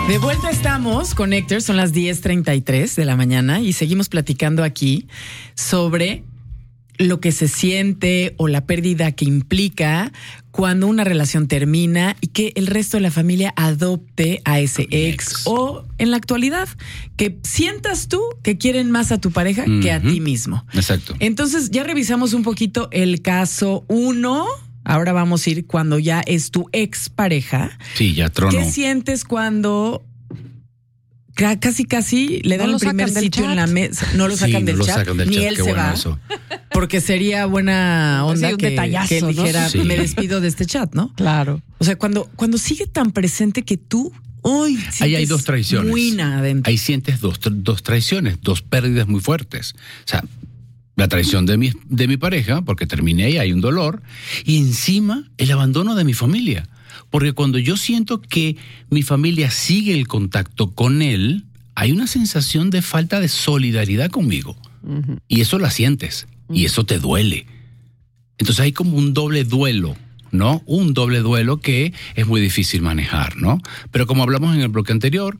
De vuelta estamos con Héctor, son las 10:33 de la mañana y seguimos platicando aquí sobre lo que se siente o la pérdida que implica cuando una relación termina y que el resto de la familia adopte a ese ex o en la actualidad que sientas tú que quieren más a tu pareja que a ti mismo. Exacto. Entonces ya revisamos un poquito el caso 1. Ahora vamos a ir cuando ya es tu expareja. Sí, ya tronó. ¿Qué sientes cuando casi le dan el primer sitio en la mesa? No lo sacan del chat, ni él se va. Eso. Porque sería buena onda sí, que él dijera, ¿no? Sí. Me despido de este chat, ¿no? Claro. O sea, cuando sigue tan presente que tú hoy ahí hay dos traiciones. Ruina adentro. Ahí sientes dos traiciones, dos pérdidas muy fuertes. O sea, la traición de mi pareja, porque terminé y hay un dolor, y encima el abandono de mi familia. Porque cuando yo siento que mi familia sigue el contacto con él, hay una sensación de falta de solidaridad conmigo. Uh-huh. Y eso la sientes, y eso te duele. Entonces hay como un doble duelo, ¿no? Un doble duelo que es muy difícil manejar, ¿no? Pero como hablamos en el bloque anterior,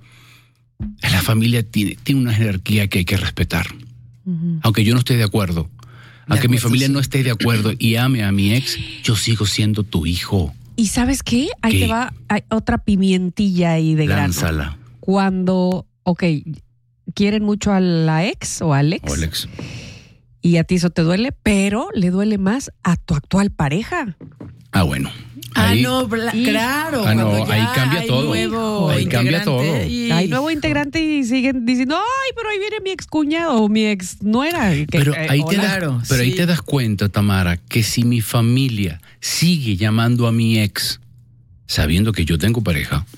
la familia tiene una jerarquía que hay que respetar. Uh-huh. Aunque yo no esté de acuerdo, aunque mi familia no esté de acuerdo y ame a mi ex, yo sigo siendo tu hijo. ¿Y sabes qué? Ahí te va, hay otra pimientilla ahí de grano. Lánzala. Cuando, quieren mucho a la ex o al ex. O al ex. Y a ti eso te duele, pero le duele más a tu actual pareja. Ah, bueno. Ahí, claro. Ahí cambia todo. Ahí cambia todo. Hay nuevo integrante y siguen diciendo, ay, pero ahí viene mi ex cuñado o mi ex nuera. Pero ahí te das cuenta, Tamara, que si mi familia sigue llamando a mi ex sabiendo que yo tengo pareja,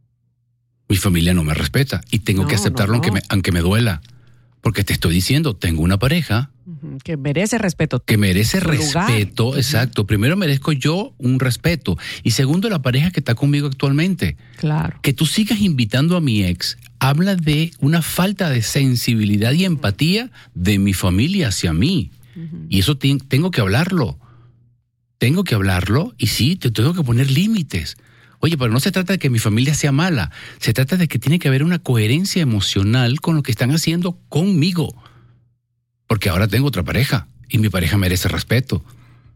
mi familia no me respeta y tengo que aceptarlo aunque me duela. Porque te estoy diciendo, tengo una pareja que merece respeto. Que merece respeto, lugar. Exacto. Primero merezco yo un respeto. Y segundo, la pareja que está conmigo actualmente. Claro. Que tú sigas invitando a mi ex habla de una falta de sensibilidad y empatía de mi familia hacia mí. Uh-huh. Y eso tengo que hablarlo. Tengo que hablarlo y sí, te tengo que poner límites. Oye, pero no se trata de que mi familia sea mala. Se trata de que tiene que haber una coherencia emocional con lo que están haciendo conmigo. Porque ahora tengo otra pareja y mi pareja merece respeto.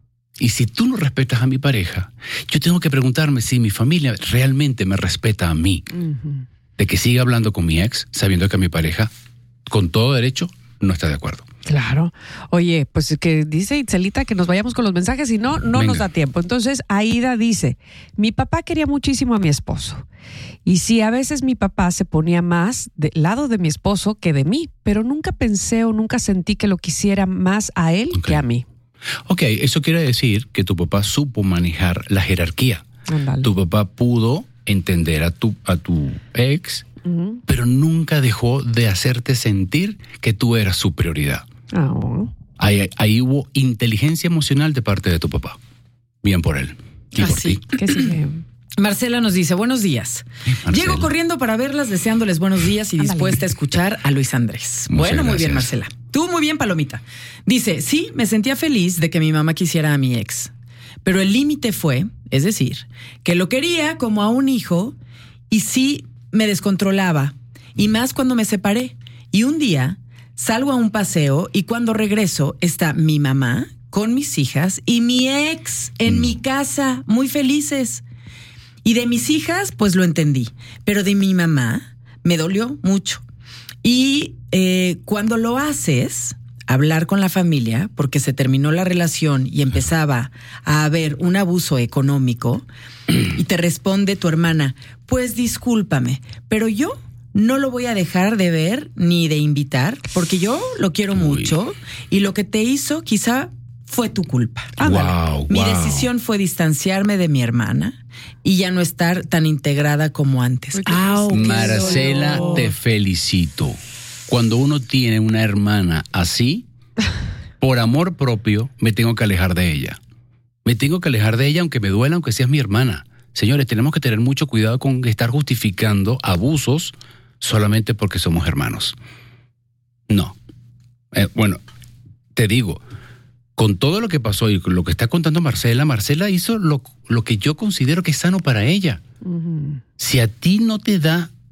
Y si tú no respetas a mi pareja, yo tengo que preguntarme si mi familia realmente me respeta a mí. Uh-huh. De que siga hablando con mi ex, sabiendo que mi pareja, con todo derecho, no está de acuerdo. Claro. Oye, pues que dice Itzelita que nos vayamos con los mensajes, si no nos da tiempo. Entonces, Aida dice, mi papá quería muchísimo a mi esposo. Y sí, a veces mi papá se ponía más del lado de mi esposo que de mí, pero nunca pensé o nunca sentí que lo quisiera más a él que a mí. Ok, eso quiere decir que tu papá supo manejar la jerarquía. Andale. Tu papá pudo entender a tu ex, uh-huh, pero nunca dejó de hacerte sentir que tú eras su prioridad. Oh. Ahí hubo inteligencia emocional de parte de tu papá. Bien por él. Y por ti. ¿Qué sigue? Marcela nos dice, buenos días. Llego corriendo para verlas, deseándoles buenos días y dispuesta a escuchar a Luis Andrés. Bueno, muy bien, Marcela. Tú muy bien, Palomita. Dice, sí, me sentía feliz de que mi mamá quisiera a mi ex. Pero el límite fue, es decir, que lo quería como a un hijo y sí me descontrolaba. Y más cuando me separé. Y un día salgo a un paseo y cuando regreso está mi mamá con mis hijas y mi ex en mi casa, muy felices. Y de mis hijas, pues lo entendí. Pero de mi mamá me dolió mucho. Y cuando lo haces, hablar con la familia, porque se terminó la relación y empezaba a haber un abuso económico, y te responde tu hermana, pues discúlpame, pero yo no lo voy a dejar de ver ni de invitar, porque yo lo quiero mucho y lo que te hizo quizá fue tu culpa. Mi decisión fue distanciarme de mi hermana y ya no estar tan integrada como antes. Marcela, te felicito. Cuando uno tiene una hermana así, por amor propio, me tengo que alejar de ella. Me tengo que alejar de ella aunque me duela, aunque seas mi hermana. Señores, tenemos que tener mucho cuidado con estar justificando abusos solamente porque somos hermanos. No. Bueno, te digo, con todo lo que pasó y lo que está contando Marcela hizo lo que yo considero que es sano para ella. Uh-huh. Si a ti no te da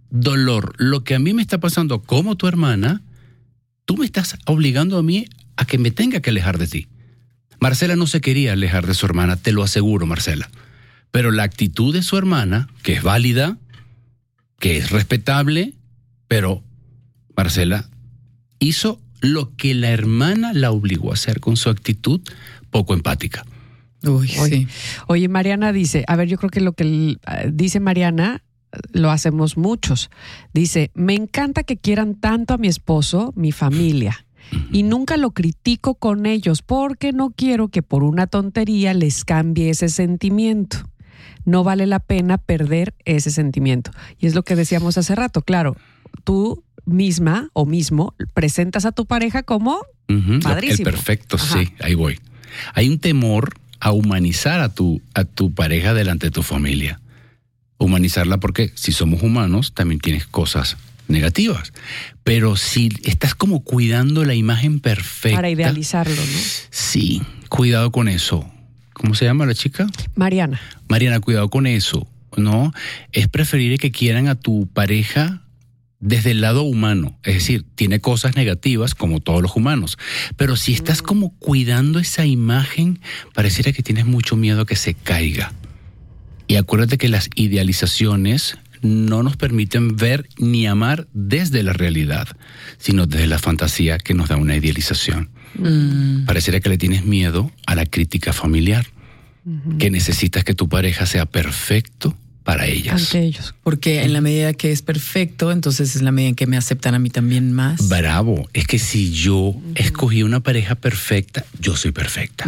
dolor. Lo que a mí me está pasando como tu hermana, tú me estás obligando a mí a que me tenga que alejar de ti. Marcela no se quería alejar de su hermana, te lo aseguro, Marcela. Pero la actitud de su hermana, que es válida, que es respetable, pero Marcela hizo lo que la hermana la obligó a hacer con su actitud poco empática. Uy, sí. Oye, Mariana dice, a ver, yo creo que lo que dice Mariana lo hacemos muchos. Dice, me encanta que quieran tanto a mi esposo, mi familia, y nunca lo critico con ellos porque no quiero que por una tontería les cambie ese sentimiento. No vale la pena perder ese sentimiento. Y es lo que decíamos hace rato, claro, tú misma o mismo presentas a tu pareja como padrísimo. El perfecto, sí, ahí voy. Hay un temor a humanizar a tu pareja delante de tu familia. Humanizarla porque si somos humanos también tienes cosas negativas. Pero si estás como cuidando la imagen perfecta. Para idealizarlo, ¿no? Sí, cuidado con eso. ¿Cómo se llama la chica? Mariana. Mariana, cuidado con eso, ¿no? Es preferible que quieran a tu pareja desde el lado humano. Es decir, tiene cosas negativas como todos los humanos. Pero si estás como cuidando esa imagen, pareciera que tienes mucho miedo a que se caiga. Y acuérdate que las idealizaciones no nos permiten ver ni amar desde la realidad, sino desde la fantasía que nos da una idealización. Pareciera que le tienes miedo a la crítica familiar, que necesitas que tu pareja sea perfecto para ellas. Ante ellos. Porque en la medida que es perfecto, entonces es la medida en que me aceptan a mí también más. Bravo, es que si yo escogí una pareja perfecta, yo soy perfecta.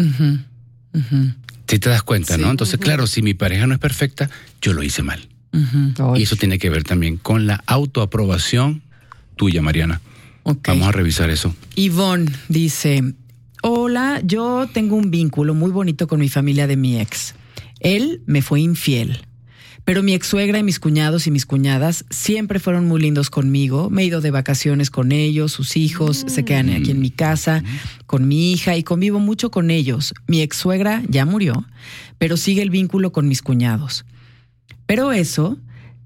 ¿Sí te das cuenta, no? Entonces, claro, si mi pareja no es perfecta, yo lo hice mal. Y eso tiene que ver también con la autoaprobación tuya, Mariana. Okay. Vamos a revisar eso. Ivonne dice, hola, yo tengo un vínculo muy bonito con mi familia de mi ex. Él me fue infiel, pero mi ex suegra y mis cuñados y mis cuñadas siempre fueron muy lindos conmigo. Me he ido de vacaciones con ellos, sus hijos se quedan aquí en mi casa con mi hija y convivo mucho con ellos. Mi ex suegra ya murió, pero sigue el vínculo con mis cuñados. Pero eso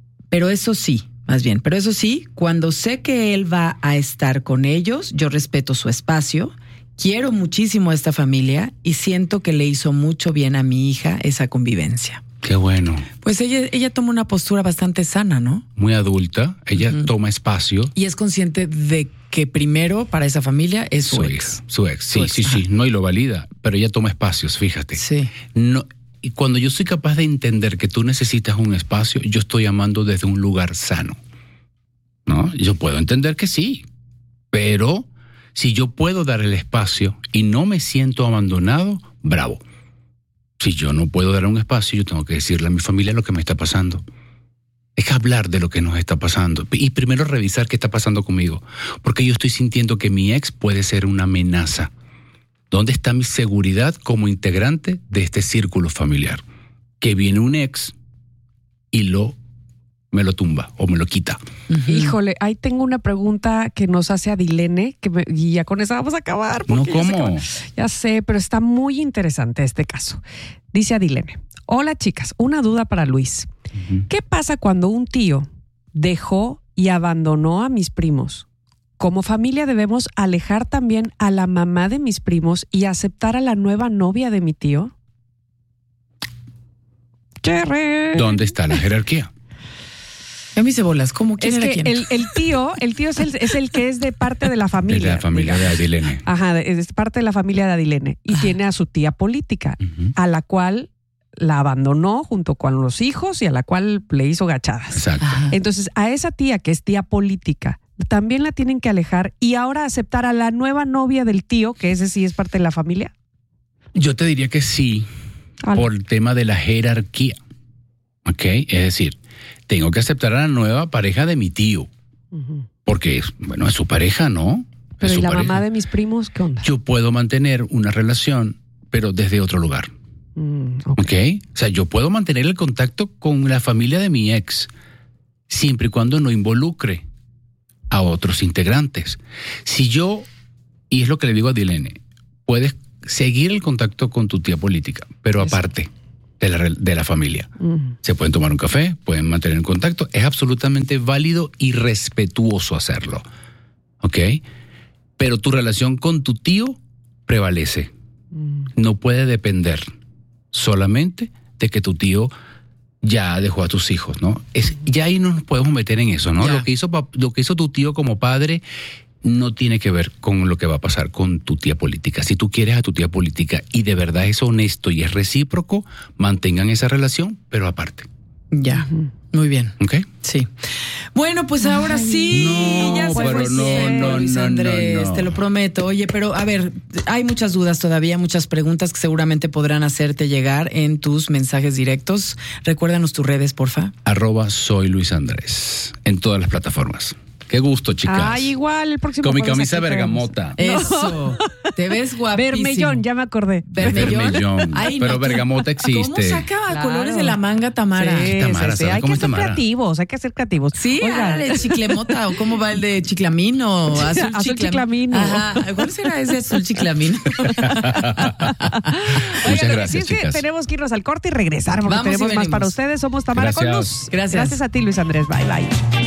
sí, cuando sé que él va a estar con ellos, yo respeto su espacio, quiero muchísimo a esta familia y siento que le hizo mucho bien a mi hija esa convivencia. Qué bueno. Pues ella toma una postura bastante sana, ¿no? Muy adulta, ella toma espacio. Y es consciente de que primero para esa familia es su ex. Su ex, sí, no, y lo valida, pero ella toma espacios, fíjate. Sí. No. Y cuando yo soy capaz de entender que tú necesitas un espacio, yo estoy amando desde un lugar sano, ¿no? Yo puedo entender que sí, pero si yo puedo dar el espacio y no me siento abandonado, bravo. Si yo no puedo dar un espacio, yo tengo que decirle a mi familia lo que me está pasando. Es hablar de lo que nos está pasando y primero revisar qué está pasando conmigo, porque yo estoy sintiendo que mi ex puede ser una amenaza. ¿Dónde está mi seguridad como integrante de este círculo familiar? Que viene un ex y me lo tumba o me lo quita. Híjole, ahí tengo una pregunta que nos hace Adilene, y ya con esa vamos a acabar. No, ¿cómo? Ya sé, pero está muy interesante este caso. Dice Adilene, hola chicas, una duda para Luis. ¿Qué pasa cuando un tío dejó y abandonó a mis primos? Como familia debemos alejar también a la mamá de mis primos y aceptar a la nueva novia de mi tío. ¿Dónde está la jerarquía? A mí se bolas, ¿cómo? ¿Quién era quién? El tío es el que es de parte de la familia. De la familia de Adilene. Ajá, es parte de la familia de Adilene. Y tiene a su tía política, a la cual la abandonó junto con los hijos y a la cual le hizo gachadas. Exacto. Entonces, a esa tía que es tía política, también la tienen que alejar y ahora aceptar a la nueva novia del tío, que ese sí es parte de la familia. Yo te diría que sí, por el tema de la jerarquía. ¿Ok? Es decir, tengo que aceptar a la nueva pareja de mi tío. Porque, es su pareja, ¿no? Pero ¿y la mamá de mis primos qué onda? Yo puedo mantener una relación, pero desde otro lugar. Okay. O sea, yo puedo mantener el contacto con la familia de mi ex, siempre y cuando no involucre a otros integrantes. Si yo, y es lo que le digo a Dilene, puedes seguir el contacto con tu tía política, pero aparte. de la familia. Se pueden tomar un café, pueden mantener en contacto. Es absolutamente válido y respetuoso hacerlo. ¿Ok? Pero tu relación con tu tío prevalece. No puede depender solamente de que tu tío ya dejó a tus hijos, ¿no? Ya ahí no nos podemos meter en eso, ¿no? Lo que hizo tu tío como padre no tiene que ver con lo que va a pasar con tu tía política. Si tú quieres a tu tía política y de verdad es honesto y es recíproco, mantengan esa relación, pero aparte. Ya, muy bien. ¿Ok? Sí. Bueno, pues ahora sí, ya se fue tiempo, Luis Andrés, te lo prometo. Oye, pero a ver, hay muchas dudas todavía, muchas preguntas que seguramente podrán hacerte llegar en tus mensajes directos. Recuérdanos tus redes, porfa. @soy Luis Andrés en todas las plataformas. Qué gusto, chicas. Ay, igual, el próximo. Con mi camisa bergamota. Eso. Te ves guapísimo. Bermellón, ya me acordé. Bermellón. Ay, pero bergamota existe. ¿Cómo saca colores de la manga, Tamara? Sí, Tamara, sí, hay que ser creativos, hay que ser creativos. Sí, el chiclemota, o cómo va el de chiclamino, azul chiclamino. Ajá. ¿Cuál será ese azul chiclamino? Muchas gracias, chicas. Tenemos que irnos al corte y regresar porque tenemos más para ustedes. Somos Tamara con Luz. Gracias a ti, Luis Andrés. Bye, bye.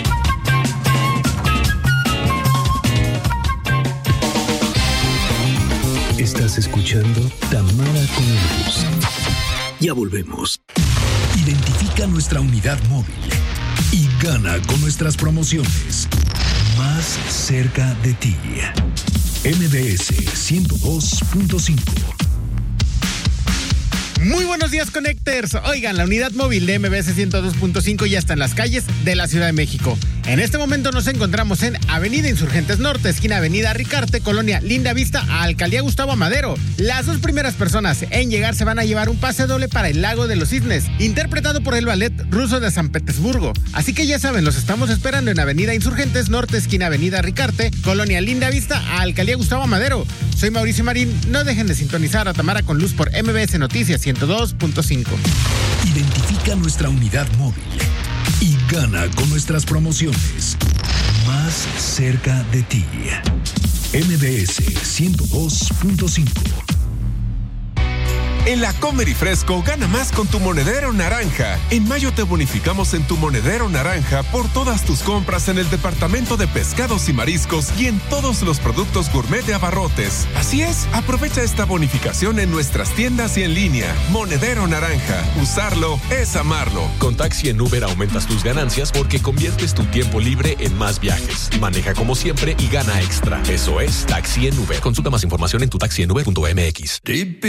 Estás escuchando Tamara con Luz. Ya volvemos. Identifica nuestra unidad móvil y gana con nuestras promociones. Más cerca de ti. MBS 102.5. Muy buenos días, Connectors. Oigan, la unidad móvil de MBS 102.5 ya está en las calles de la Ciudad de México. En este momento nos encontramos en Avenida Insurgentes Norte, esquina Avenida Ricarte, Colonia Linda Vista, a Alcaldía Gustavo Madero. Las 2 primeras personas en llegar se van a llevar un pase doble para el Lago de los Cisnes, interpretado por el Ballet Ruso de San Petersburgo. Así que ya saben, los estamos esperando en Avenida Insurgentes Norte, esquina Avenida Ricarte, Colonia Linda Vista, a Alcaldía Gustavo Madero. Soy Mauricio Marín. No dejen de sintonizar a Tamara con Luz por MBS Noticias 102.5. Identifica nuestra unidad móvil y gana con nuestras promociones. Más cerca de ti. MBS 102.5. En la Comer y Fresco, gana más con tu monedero naranja. En mayo te bonificamos en tu monedero naranja por todas tus compras en el departamento de pescados y mariscos y en todos los productos gourmet de Abarrotes. Así es, aprovecha esta bonificación en nuestras tiendas y en línea. Monedero naranja. Usarlo es amarlo. Con Taxi en Uber aumentas tus ganancias porque conviertes tu tiempo libre en más viajes. Maneja como siempre y gana extra. Eso es Taxi en Uber. Consulta más información en tutaxienUber.mx.